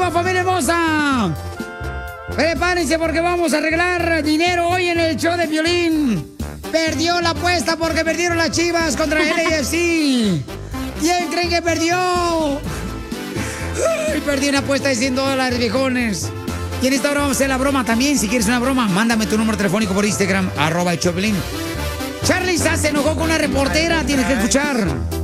broma, familia hermosa! Prepárense porque vamos a arreglar dinero hoy en el show de Piolín. Perdió la apuesta porque perdieron las Chivas contra el LAFC. ¿Quién creen que perdió? Ay, perdí una apuesta de $100, viejones. Y en esta hora vamos a hacer la broma también. Si quieres una broma, mándame tu número telefónico por Instagram, @el show de Piolín. Charlie se enojó con una reportera, tienes que escuchar.